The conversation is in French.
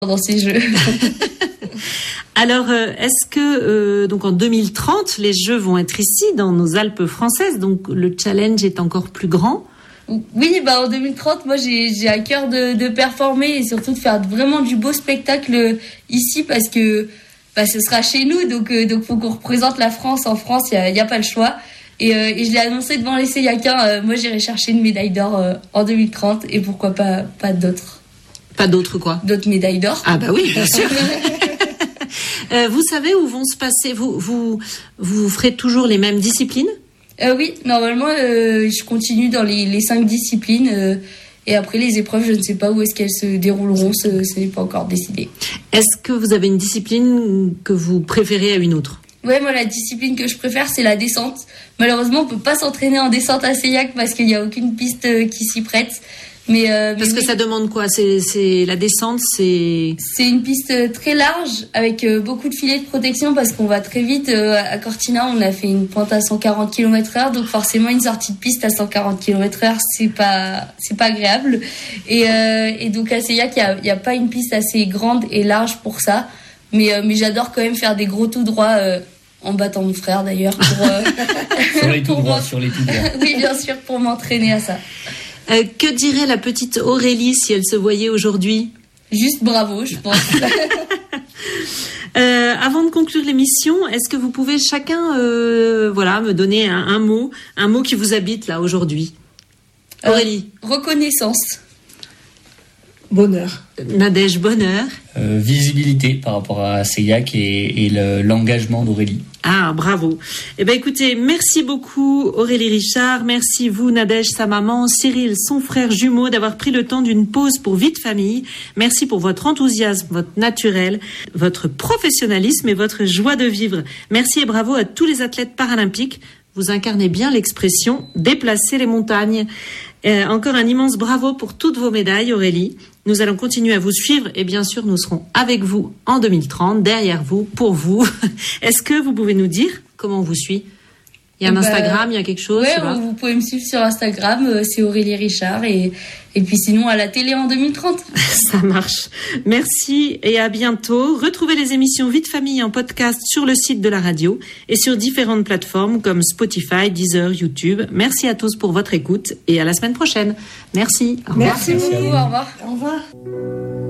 dans ces jeux. Alors, est-ce que donc en 2030, les Jeux vont être ici, dans nos Alpes françaises, donc le challenge est encore plus grand? Oui, en 2030, moi j'ai à cœur de performer et surtout de faire vraiment du beau spectacle ici parce que ce sera chez nous, donc faut qu'on représente la France. En France, il y a pas le choix. Et je l'ai annoncé devant les Seiyakiens, moi j'irai chercher une médaille d'or en 2030 et pourquoi pas d'autres. Pas d'autres quoi? D'autres médailles d'or. Ah bah oui, bien sûr. Vous savez où vont se passer, vous ferez toujours les mêmes disciplines? Oui, normalement, je continue dans les 5 disciplines. Et après, les épreuves, je ne sais pas où est-ce qu'elles se dérouleront. Ce n'est pas encore décidé. Est-ce que vous avez une discipline que vous préférez à une autre? Ouais, moi, la discipline que je préfère, c'est la descente. Malheureusement, on peut pas s'entraîner en descente à Seillac parce qu'il n'y a aucune piste qui s'y prête. Parce que ça demande quoi? C'est la descente, c'est une piste très large avec beaucoup de filets de protection parce qu'on va très vite. À Cortina, on a fait une pointe à 140 km/h, donc forcément une sortie de piste à 140 km/h, c'est pas agréable. Et donc à Seillac, il y a pas une piste assez grande et large pour ça. Mais j'adore quand même faire des gros tout droits. En battant mon frère d'ailleurs sur les tout droits. Oui, bien sûr, pour m'entraîner à ça. Que dirait la petite Aurélie si elle se voyait aujourd'hui? Juste bravo, je pense. Avant de conclure l'émission, est-ce que vous pouvez chacun me donner un mot qui vous habite là aujourd'hui? Aurélie. Reconnaissance. Bonheur. Nadège, bonheur. Visibilité par rapport à Seillac et l'engagement d'Aurélie. Ah, bravo. Eh ben, écoutez, merci beaucoup Aurélie Richard. Merci vous, Nadège, sa maman, Cyril, son frère jumeau, d'avoir pris le temps d'une pause pour Vie de famille. Merci pour votre enthousiasme, votre naturel, votre professionnalisme et votre joie de vivre. Merci et bravo à tous les athlètes paralympiques. Vous incarnez bien l'expression « déplacer les montagnes ». Encore un immense bravo pour toutes vos médailles, Aurélie. Nous allons continuer à vous suivre et bien sûr, nous serons avec vous en 2030, derrière vous, pour vous. Est-ce que vous pouvez nous dire comment on vous suit? Il y a un Instagram, il y a quelque chose? Oui, vous pouvez me suivre sur Instagram, c'est Aurélie Richard et puis sinon à la télé en 2030. Ça marche. Merci et à bientôt. Retrouvez les émissions Vie de famille en podcast sur le site de la radio et sur différentes plateformes comme Spotify, Deezer, YouTube. Merci à tous pour votre écoute et à la semaine prochaine. Merci. Merci beaucoup. Au revoir. Au revoir.